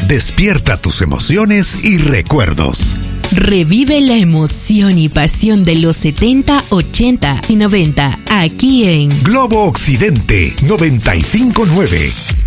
Despierta tus emociones y recuerdos. Revive la emoción y pasión de los 70, 80 y 90 aquí en Globo Occidente 95.9.